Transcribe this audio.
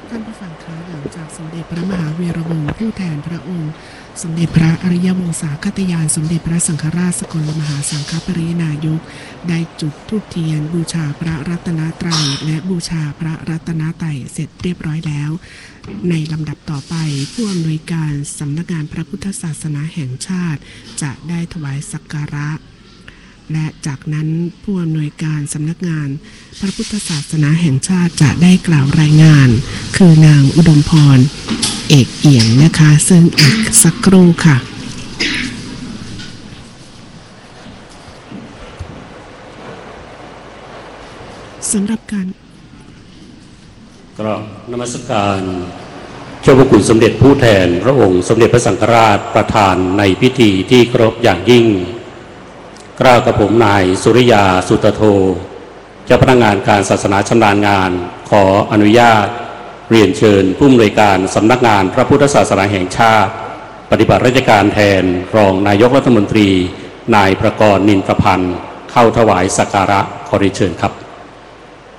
ท่านผู้ฟังคะหลังจากสมเด็จพระมหาวีระวงศ์ผู้แทนพระองค์สมเด็จพระอริยวงศาคตยานสมเด็จพระสังฆราชสกลมหาสังฆปรินายกได้จุดธูปเทียนบูชาพระรัตนตรัยและบูชาพระรัตนตรัยเสร็จเรียบร้อยแล้วในลำดับต่อไปผู้อำนวยการสำนักงานพระพุทธศาสนาแห่งชาติจะได้ถวายสักการะและจากนั้นผู้อำนวยการสำนักงานพระพุทธศาสนาแห่งชาติจะได้กล่าวรายงานคือนางอุดมพรเอกเอี่ยมนะคะซึ่งอีกสักครู่ค่ะสำหรับการกราบนมัสการเจ้าพระคุณสมเด็จผู้แทนพระองค์สมเด็จพระสังฆราชประธานในพิธีที่เคารพอย่างยิ่งกล้าวกับผมนายสุริยาสุตโธเจ้าพนักงานการศาสนาชำนาญงานขออนุญาตเรียนเชิญผู้อำนวยการสำนักงานพระพุทธศาสนาแห่งชาติปฏิบัติราชการแทนรองนายกรัฐมนตรีนายประกรณ์นินทพันธ์เข้าถวายสักการะขอเรียนเชิญครับ